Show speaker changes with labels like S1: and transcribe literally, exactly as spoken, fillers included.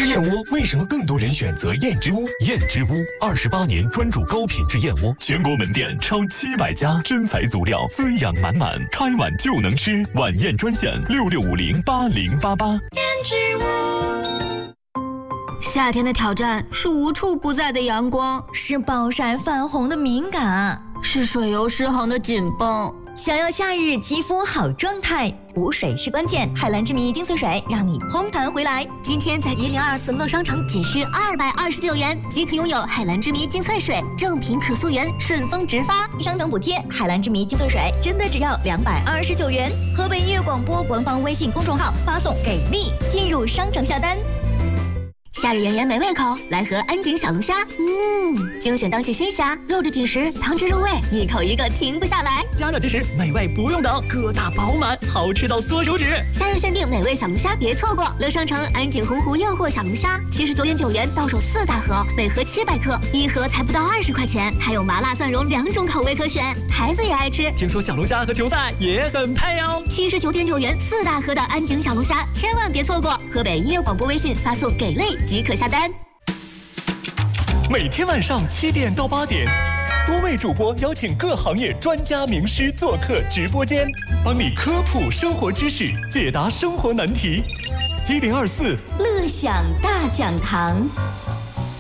S1: 吃燕窝为什么更多人选择燕之屋？
S2: 燕之屋二十八年专注高品质燕窝，全国门店超七百家，真材足料，滋养满满，开碗就能吃。晚宴专线六六五零八零八八。
S3: 燕之屋。
S4: 夏天的挑战是无处不在的阳光，
S3: 是暴晒泛红的敏感，
S4: 是水油失衡的紧绷。
S3: 想要夏日肌肤好状态，补水是关键。海蓝之谜精粹水让你嘭弹回来。
S4: 今天在一零二四乐商城仅需二百二十九元即可拥有海蓝之谜精粹水，正品可溯源，顺丰直发，
S3: 商城补贴。海蓝之谜精粹水真的只要两百二十九元。河北音乐广播官方微信公众号发送给力进入商城下单。
S4: 夏日炎炎没胃口，来盒安井小龙虾。嗯，精选当季新虾，肉质紧实，汤汁入味，一口一个停不下来。
S5: 加热即食，美味不用等，个大饱满，好吃到缩手指。
S4: 夏日限定美味小龙虾，别错过！乐商城安井洪湖诱惑小龙虾，七十九点九元到手四大盒，每盒七百克，一盒才不到二十块钱，还有麻辣蒜蓉两种口味可选，孩子也爱吃。
S5: 听说小龙虾和球赛也很配哦。
S4: 七十九点九元四大盒的安井小龙虾，千万别错过！河北音乐广播微信发送给力即可下单。
S5: 每天晚上七点到八点，多位主播邀请各行业专家名师做客直播间，帮你科普生活知识，解答生活难题。一零二四
S3: 乐享大讲堂。